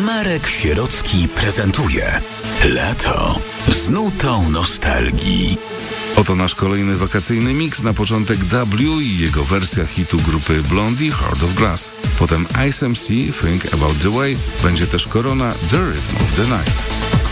Marek Sierocki prezentuje Lato z nutą nostalgii. Oto nasz kolejny wakacyjny miks. Na początek W i jego wersja hitu grupy Blondie Heart of Glass. Potem Ice MC Think About The Way. Będzie też Korona The Rhythm of the Night.